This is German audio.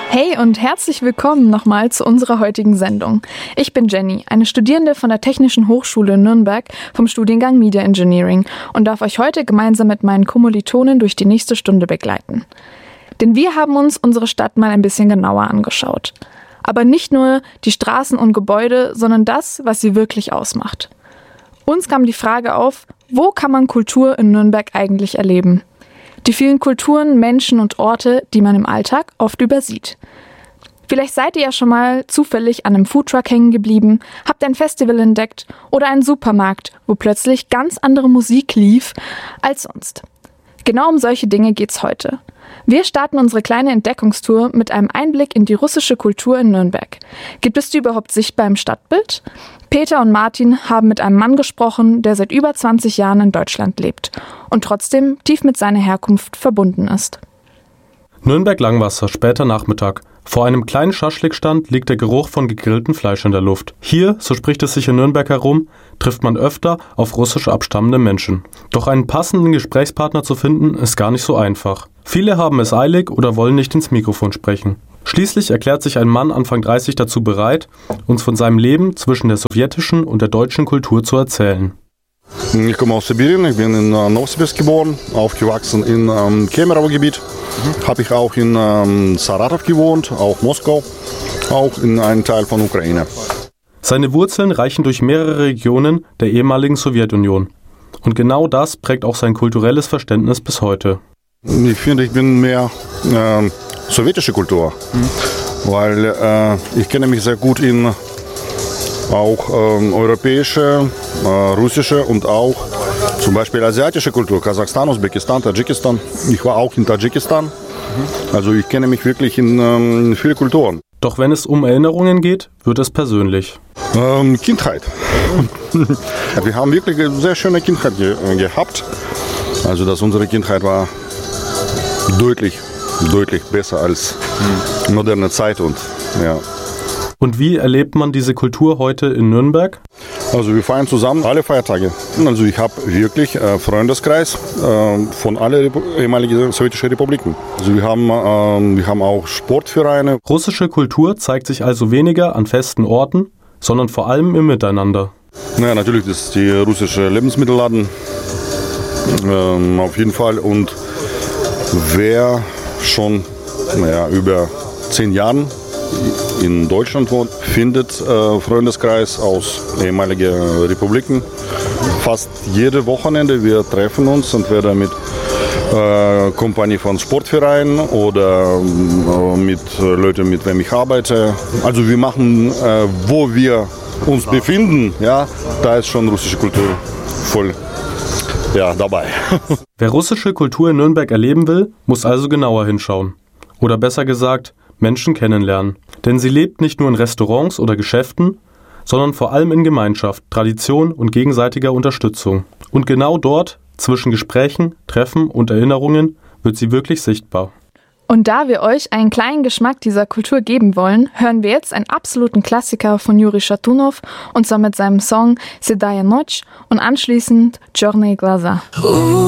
Hey und herzlich willkommen nochmal zu unserer heutigen Sendung. Ich bin Jenny, eine Studierende von der Technischen Hochschule Nürnberg vom Studiengang Media Engineering und darf euch heute gemeinsam mit meinen Kommilitonen durch die nächste Stunde begleiten. Denn wir haben uns unsere Stadt mal ein bisschen genauer angeschaut. Aber nicht nur die Straßen und Gebäude, sondern das, was sie wirklich ausmacht. Uns kam die Frage auf, wo kann man Kultur in Nürnberg eigentlich erleben? Die vielen Kulturen, Menschen und Orte, die man im Alltag oft übersieht. Vielleicht seid ihr ja schon mal zufällig an einem Foodtruck hängen geblieben, habt ein Festival entdeckt oder einen Supermarkt, wo plötzlich ganz andere Musik lief als sonst. Genau um solche Dinge geht's heute. Wir starten unsere kleine Entdeckungstour mit einem Einblick in die russische Kultur in Nürnberg. Gibt es die überhaupt sichtbar im Stadtbild? Peter und Martin haben mit einem Mann gesprochen, der seit über 20 Jahren in Deutschland lebt und trotzdem tief mit seiner Herkunft verbunden ist. Nürnberg-Langwasser, später Nachmittag. Vor einem kleinen Schaschlikstand liegt der Geruch von gegrilltem Fleisch in der Luft. Hier, so spricht es sich in Nürnberg herum, trifft man öfter auf russisch abstammende Menschen. Doch einen passenden Gesprächspartner zu finden, ist gar nicht so einfach. Viele haben es eilig oder wollen nicht ins Mikrofon sprechen. Schließlich erklärt sich ein Mann Anfang 30 dazu bereit, uns von seinem Leben zwischen der sowjetischen und der deutschen Kultur zu erzählen. Ich komme aus Sibirien, ich bin in Novosibirsk geboren, aufgewachsen in Kemerovo-Gebiet. Habe ich auch in Saratow gewohnt, auch Moskau, auch in einem Teil von Ukraine. Seine Wurzeln reichen durch mehrere Regionen der ehemaligen Sowjetunion. Und genau das prägt auch sein kulturelles Verständnis bis heute. Ich finde, ich bin mehr sowjetische Kultur, weil ich kenne mich sehr gut in auch europäische, russische und auch zum Beispiel asiatische Kultur, Kasachstan, Usbekistan, Tadschikistan. Ich war auch in Tadschikistan, also ich kenne mich wirklich in viele Kulturen. Doch wenn es um Erinnerungen geht, wird es persönlich. Kindheit. Wir haben wirklich eine sehr schöne Kindheit gehabt. Also dass unsere Kindheit war deutlich besser als moderne Zeit und ja. Und wie erlebt man diese Kultur heute in Nürnberg? Also wir feiern zusammen alle Feiertage. Also ich habe wirklich Freundeskreis von allen ehemaligen sowjetischen Republiken. Also wir haben auch Sportvereine. Russische Kultur zeigt sich also weniger an festen Orten, sondern vor allem im Miteinander. Naja, natürlich, das ist die russische Lebensmittelladen. Auf jeden Fall. Und wer schon über 10 Jahren in Deutschland wohnt, findet Freundeskreis aus ehemaligen Republiken. Fast jede Wochenende wir treffen uns entweder mit Kompanie von Sportvereinen oder mit Leuten, mit wem ich arbeite. Also wir machen, wo wir uns befinden, ja, da ist schon russische Kultur voll dabei. Wer russische Kultur in Nürnberg erleben will, muss also genauer hinschauen. Oder besser gesagt, Menschen kennenlernen. Denn sie lebt nicht nur in Restaurants oder Geschäften, sondern vor allem in Gemeinschaft, Tradition und gegenseitiger Unterstützung. Und genau dort, zwischen Gesprächen, Treffen und Erinnerungen, wird sie wirklich sichtbar. Und da wir euch einen kleinen Geschmack dieser Kultur geben wollen, hören wir jetzt einen absoluten Klassiker von Juri Shatunov, und zwar mit seinem Song Sedaya Noch und anschließend Chornye Glaza.